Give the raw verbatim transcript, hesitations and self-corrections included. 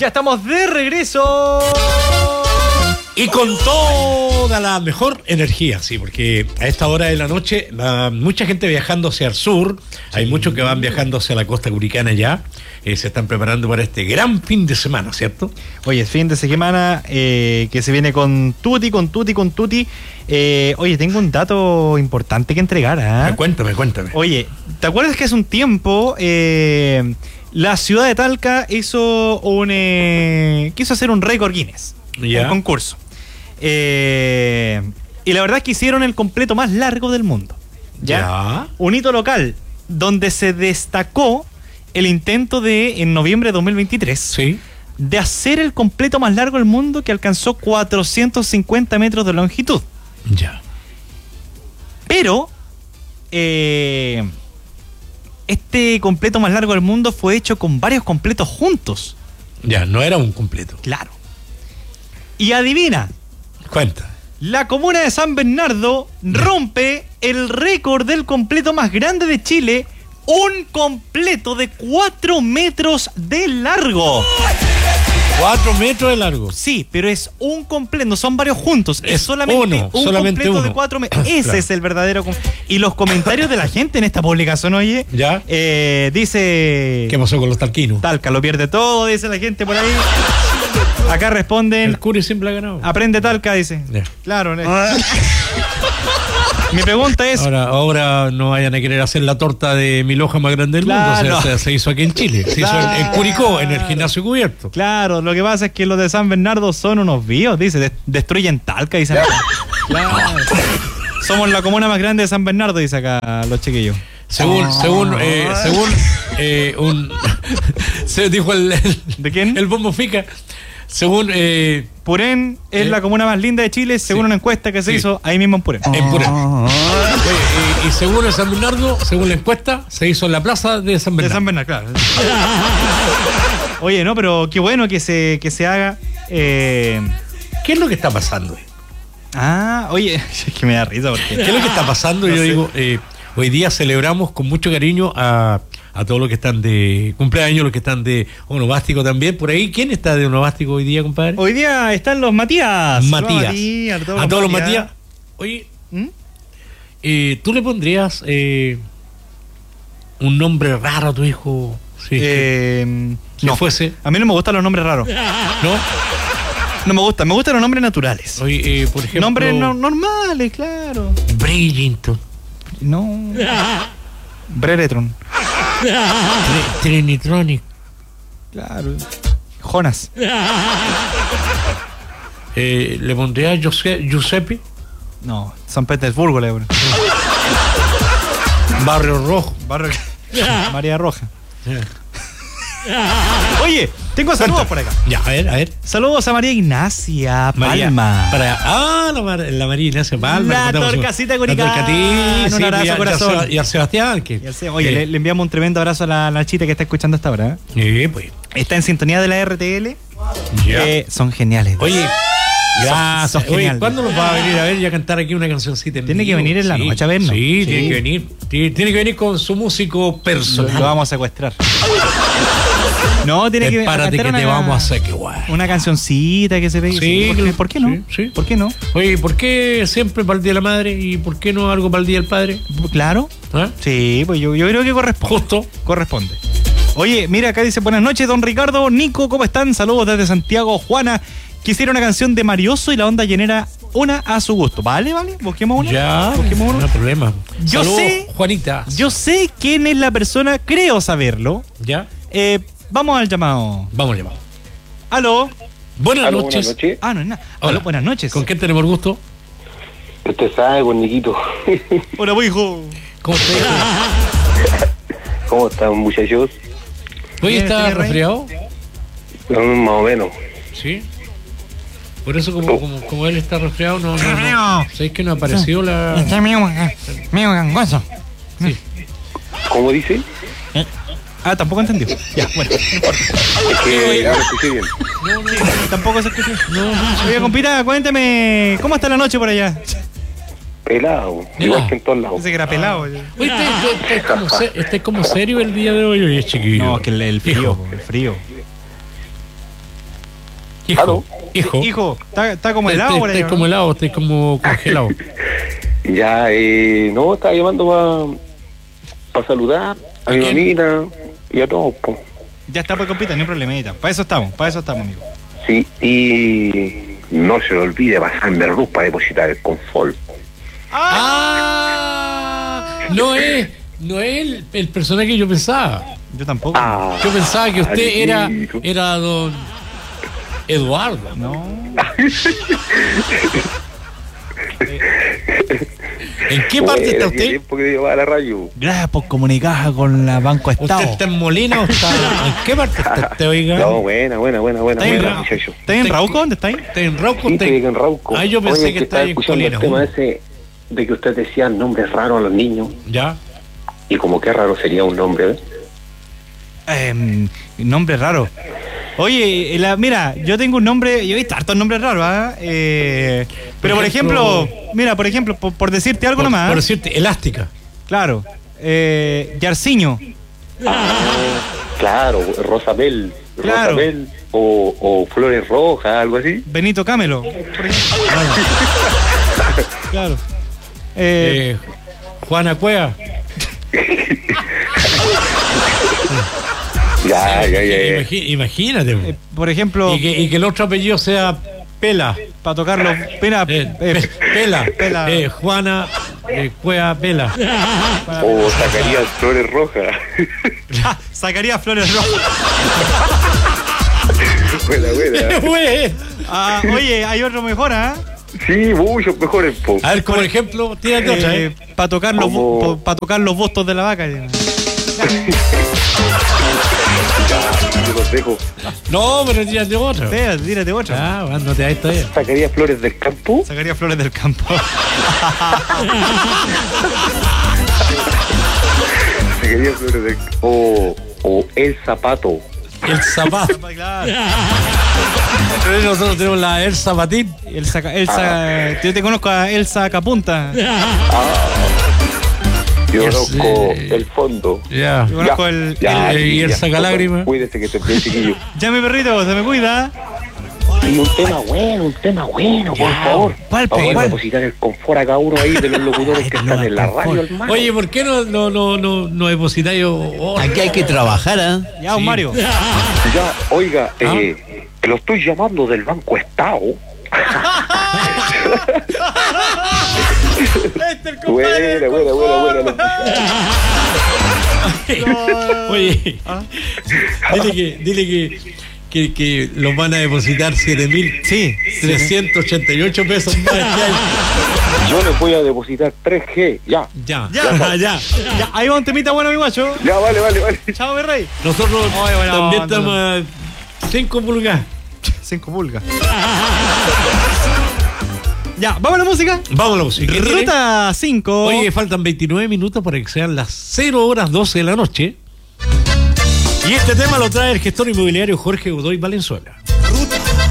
Ya estamos de regreso. Y con toda la mejor energía, sí, porque a esta hora de la noche va mucha gente viajando hacia el sur, sí. Hay muchos que van viajando hacia la costa curicana ya, eh, se están preparando para este gran fin de semana, ¿cierto? Oye, fin de semana eh, que se viene con tutti, con tutti, con tutti. Eh, oye, tengo un dato importante que entregar, ¿eh? Cuéntame, cuéntame. Oye, ¿te acuerdas que hace un tiempo eh, la ciudad de Talca hizo un eh, quiso hacer un récord Guinness? Ya. Un concurso. Eh, y la verdad es que hicieron el completo más largo del mundo. ¿Ya? Ya. Un hito local donde se destacó el intento de, en noviembre de dos mil veintitrés, sí, de hacer el completo más largo del mundo, que alcanzó cuatrocientos cincuenta metros de longitud. Ya. Pero eh, este completo más largo del mundo fue hecho con varios completos juntos. Ya, no era un completo. Claro. Y adivina. Cuenta. La comuna de San Bernardo rompe el récord del completo más grande de Chile. Un completo de cuatro metros de largo. Cuatro metros de largo. Sí, pero es un completo, no son varios juntos. Es, es solamente uno, un solamente completo uno. de cuatro metros. Ese Claro. es el verdadero. Com- y los comentarios de la gente en esta publicación, oye, ya. Eh, dice. ¿Qué pasó con los talquinos? Talca lo pierde todo, dice la gente por ahí. Acá responden. El Curi siempre ha ganado. Aprende Talca, dice. Ya. Claro. ¿no? Mi pregunta es. Ahora, ahora no vayan a querer hacer la torta de mil hojas más grande del Claro. mundo. O sea, se, se hizo aquí en Chile. Se Claro. hizo en, en Curicó, en el gimnasio cubierto. Claro, lo que pasa es que los de San Bernardo son unos víos, dice. de- destruyen Talca, dice acá. Claro. Somos la comuna más grande de San Bernardo, dice acá los chiquillos. Según, según, eh, según eh, un se dijo el, el ¿De quién? el Bombo Fica. Según eh, Purén es ¿Eh? la comuna más linda de Chile, según Sí. una encuesta que se Sí. hizo ahí mismo en Purén. en Purén. Oye, y, y según el San Bernardo, según la encuesta, se hizo en la plaza de San De Bernardo. San Bernardo, claro. Oye, no, pero qué bueno que se, que se haga. Eh... ¿Qué es lo que está pasando? Ah, oye, es que me da risa porque. ¿Qué es lo que está pasando? No Yo sé. digo, eh, hoy día celebramos con mucho cariño a, a todos los que están de cumpleaños, los que están de onomástico también. Por ahí, ¿quién está de onomástico hoy día, compadre? Hoy día están los Matías. Matías. Los Matías, A todos los Matías. Oye, ¿Mm? eh, ¿tú le pondrías eh, un nombre raro a tu hijo? Sí, Eh, que no. fuese. A mí no me gustan los nombres raros. ¿No? No me gustan, me gustan los nombres naturales. Oye, eh, por ejemplo. Nombres no- normales, claro. Bridgington. No. Breretron. Tri- Trinitronic. Claro. Jonas. Eh, ¿Le pondría Giuse- Giuseppe? No. San Petersburgo, le digo. Barrio Rojo. Barrio. María Roja. Oye, tengo saludos por acá. Ya, a ver, a ver. Saludos a María Ignacia María, Palma. Para, ah, la, Mar- la María Ignacia Palma. La le mandamos un- Torcasita La Curicán. Torcatí, Un sí, abrazo, y a- corazón. Y a, y a Sebastián. Que, Y al Seba. Oye, eh, le, le enviamos un tremendo abrazo a la Nachita que está escuchando hasta ahora. ¿eh? eh, pues, Está en sintonía de la R T L. ya. Eh, son geniales. Oye, gracias. son Oye, geniales. ¿cuándo nos va a venir a ver y a cantar aquí una cancioncita? en Tiene que vivo? venir en la Sí, noche a vernos. Sí, Sí. tiene que venir. Tiene, tiene que venir con su músico Lo, personal. lo vamos a secuestrar. No, tiene que Prepárate cantar que te una- vamos a hacer que guay. Una cancioncita que se pegue. Sí, ¿Por qué, ¿Por qué no? sí, sí. ¿Por qué no? Oye, ¿por qué siempre para el Día de la Madre y por qué no algo para el Día del Padre? Claro. ¿Ah? Sí, pues yo, yo creo que corresponde. Justo. Corresponde. Oye, mira, acá dice, buenas noches, don Ricardo, Nico, ¿cómo están? Saludos desde Santiago, Juana. Quisiera una canción de Marioso y la onda llenera, una a su gusto. ¿Vale, vale? Busquemos una. Ya, Busquemos no una. hay problema. Yo Saludos, sé- Juanita. Yo sé quién es la persona, creo saberlo. ¿Ya? Eh, vamos al llamado. Vamos, llamado. Aló. Buenas Aló, noches. buenas noches. Ah, no es nada. Hola. Aló, buenas noches. ¿Con quién tenemos el gusto? Usted sabe, pues, Niquito. Hola, pues, hijo. ¿Cómo está, hijo? ¿Cómo están, muchachos? Oye, ¿Tiene- ¿está tiene rey? resfriado? Mm, Más o menos. Sí. Por eso, como, como, como él está resfriado, no. no, no. Frío. ¿Sabéis que no apareció la.? Está medio, medio gangoso. Sí. ¿Cómo dice? Ah, tampoco entendió. Ya, bueno. Es que no lo escuché bien. No, no, Tampoco se escuchó. no, no. Oye, compita, cuénteme, ¿cómo está la noche por allá? Pelado, Ya. igual que en todos lados. Dice que era pelado. Oye, este, este, este, como se- este es como serio el día de hoy, oye, chiquillo. No, es que el, el frío, el frío. ¿Aló? Hijo. Hijo, está, está como Estáis helado por ahí, estáis ¿no? como helado, estáis como congelado. Ya, eh, no, estaba llamando para saludar a mi quién? mamita y a todos, po. Ya está por compita, ni un problemita. Para eso estamos, para eso estamos, amigo. Sí, y no se le olvide pasar en Verduz para depositar el confort. ¡Ah! No es, no es el, el personaje que yo pensaba. Yo tampoco. Ah, Yo pensaba que usted era, amiguito. era don Eduardo. No. ¿En qué parte Bueno, está hacía usted? tiempo que llevaba a la radio. Gracias por comunicar con la Banco Estado. ¿Usted está en Molina o está? ¿En qué parte está usted, oiga? No, buena, buena, buena, buena, ¿Está en, buena, Ra- muchacho. ¿está en Rauco? ¿Dónde está ahí? ¿Está en Rauco? Sí, ¿Está estoy en- en Rauco. Ah, yo pensé Oye, que que estaba estaba en escuchando el Colina. tema ese de que usted decía nombres raros a los niños. Ya. Y como qué raro sería un nombre, ¿eh? Eh, nombre raro. Oye, la, mira, yo tengo un nombre, yo he visto hartos nombres raros, ¿ah? Eh, pero por ejemplo, ejemplo- mira, por ejemplo, por, por decirte algo Por, nomás, por decirte, elástica. claro, eh, Yarciño, Claro, Rosabel, Claro. Rosabel o, o Flores Rojas, algo así. Benito Camelo, por ejemplo. Claro. Eh, Eh, Juana Cueva. Ya, ya, ya, ya. Imagi- imagínate. eh, por ejemplo, y, que, y que el otro apellido sea Pela. para tocar los pena, Eh, eh, Pe- Pela. Pela. Eh, Juana eh, Cueva Pela. O Zacarías Flores Rojas. sacaría flores rojas. Buena, buena. Güey. Ah, oye, hay otro mejor, ¿ah? Sí, muchos mejores, po. A ver, como ejemplo, tírate otra, ¿eh? para tocar los Como- para tocar los bustos de la vaca. Ya, yo los dejo. No, pero tírate otra. Tírate, tírate otra. Ah, bueno, no te hagas todavía. Zacarías Flores del Campo. Sacaría flores del campo. Zacarías Flores del O, o El Zapato. El zapato. Claro. Entonces nosotros tenemos la El Zapatín. El saca, el saca- yo te conozco a Elsa Capunta. Yo Es, conozco eh, El Fondo. Ya. Yo conozco el, Ya, el- el- y el ya. sacalágrima. Cuídese que te bien, chiquillo. Ya mi perrito, se me cuida. Y un tema bueno, un tema bueno, por favor. ¿Cuál, Vamos a cuál? depositar el confort a cada uno ahí de los locutores que están en la radio, hermano. Oye, ¿por qué no, no, no, no, no depositáis o- Aquí hay que trabajar, ¿ah? Ya, un Mario. Ya, oiga, eh, lo estoy llamando del Banco Estado. Buena, buena, buena, buena. Oye, dile que, dile que, que, que los van a depositar siete mil trescientos ochenta y ocho pesos más este año. Yo les voy a depositar tres G, ya. Ya, Ya. ya, ya. Ya, ahí va un temita bueno, mi guacho. Ya, vale, vale, vale. Chao, mi rey. Nosotros Oye, buena también onda, estamos a cinco pulgadas. Cinco pulgas. Ya, vamos a la música. Vamos a la música. ¿Qué tiene? Ruta cinco. Oye, faltan veintinueve minutos para que sean las cero horas doce de la noche. Y este tema lo trae el gestor inmobiliario Jorge Godoy Valenzuela.